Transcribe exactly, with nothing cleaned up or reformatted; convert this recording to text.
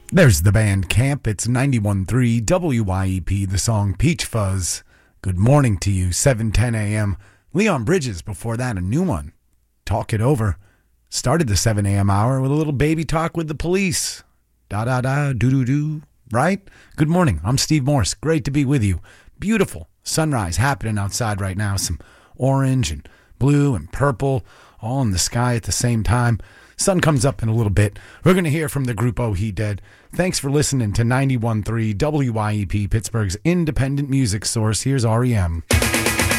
There's the band Camp. It's ninety-one point three W Y E P, the song Peach Fuzz. Good morning to you, seven ten a.m. Leon Bridges, before that, a new one. Talk It Over. Started the seven a.m. hour with a little baby talk with the police. Da-da-da, do-do-do, right? Good morning. I'm Steve Morse. Great to be with you. Beautiful sunrise happening outside right now. Some orange and blue and purple all in the sky at the same time. Sun comes up in a little bit. We're going to hear from the group Oh He Dead. Thanks for listening to ninety-one point three W Y E P, Pittsburgh's independent music source. Here's R E M.